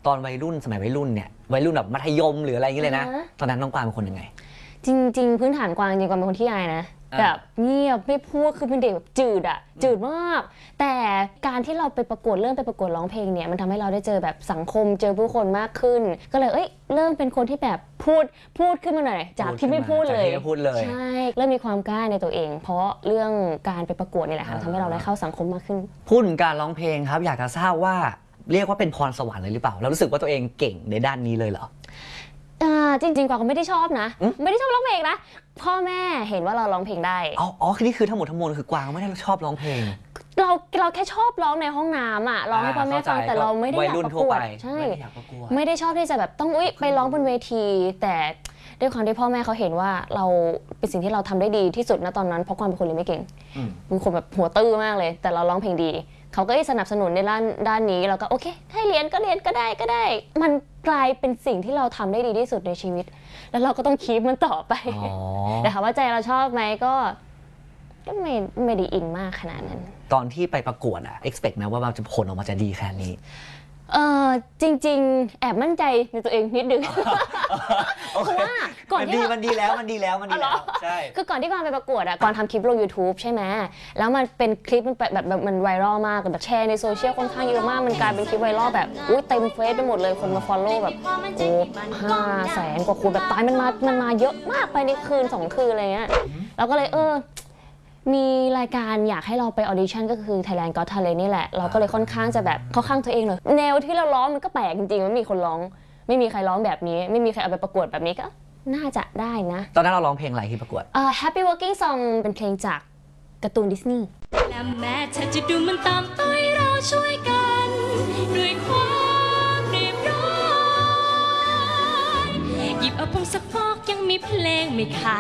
ตอนวัยรุ่นสมัยวัยรุ่นเนี่ยวัยรุ่นแบบมัธยมหรืออะไรอย่างเงี้ยเลยนะตอนนั้นน้องกวางเป็นคนยังไงจริงๆพื้นฐานกวางจริงๆกวางเป็นคนที่อายนะแบบเงียบไม่พูดคือเป็นเด็กแบบจืดมากแต่การที่เราไปประกวดเริ่มไปประกวดร้องเพลงเนี่ยมันทำให้เราได้เจอแบบสังคมเจอผู้คนมากขึ้นก็เลยเริ่มเป็นคนที่แบบพูดขึ้นมาหน่อยจากที่ไม่พูดเลยใช่เริ่มมีความกล้าในตัวเองเพราะเรื่องการไปประกวดนี่แหละค่ะทำให้เราได้เข้าสังคมมากขึ้นพูดถึงการร้องเพลงครับอยากจะทราบว่าเรียกว่าเป็นพรสวรรค์เลยหรือเปล่าแล้วรู้สึกว่าตัวเองเก่งในด้านนี้เลยเหรอจริงๆกวางก็ไม่ได้ชอบนะไม่ได้ชอบร้องเพลงนะพ่อแม่เห็นว่าเราร้องเพลงได้นี่คือทั้งหมดทั้งมวลคือกวางไม่ได้ชอบร้องเพลงเราแค่ชอบร้องในห้องน้ำอ่ะร้องให้พ่อแม่ฟังแต่เราไม่ได้อยากประกวดใช่ไม่ได้ชอบที่จะแบบต้องไปร้องบนเวทีแต่ด้วยความที่พ่อแม่เขาเห็นว่าเราเป็นสิ่งที่เราทำได้ดีที่สุดณตอนนั้นเพราะความเป็นคนเรียนไม่เก่งเป็นคนแบบหัวตื้อมากเลยแต่เราร้องเพลงดีเขาก็สนับสนุนในด้านนี้เราก็โอเคให้เรียนก็ได้มันกลายเป็นสิ่งที่เราทำได้ดีที่สุดในชีวิตแล้วเราก็ต้องคีปมันต่อไปแต่ถามว่าใจเราชอบไหมก็ไม่ได้อินมากขนาดนั้นตอนที่ไปประกวดอะ expect ไหมว่าผลออกมาจะดีแค่นี้จริงๆแอบมั่นใจในตัวเองนิดนึงเพราะว่าก่อนที่มันดีแล้วใช่คือก่อนที่กวางไปประกวดอะกวางทำคลิปลง YouTube ใช่ไหมแล้วมันเป็นคลิปมันแบบมันไวรัลมากแบบแชร์ในโซเชียลค่อนข้างเยอะมากมันกลายเป็นคลิปไวรัลแบบเต็มเฟซไปหมดเลยคนมา follow แบบ500,000 กว่าคนแบบตายมันมาเยอะมากไปในคืน2 คืนอะไรเงี้ยเราก็เลยมีรายการอยากให้เราไปออดิชั่นก็คือ Thailand Got Talent นี่แหละเราก็เลยค่อนข้างจะแบบเข้าข้างตัวเองเลยแนวที่เราร้องมันก็แปลกจริงๆไม่มีคนร้องไม่มีใครร้องแบบนี้ไม่มีใครเอาไปประกวดแบบนี้ก็น่าจะได้นะตอนนั้นเราร้องเพลงอะไรที่ประกวด Happy Working Song เป็นเพลงจากการ์ตูนดิสนีย์และแม้เธอจะดูมันตามต้อยเราช่วยกันด้วยความเรียบร้อยหยิบเอาผงซักฟอกยังมีเพลงไม่ขาด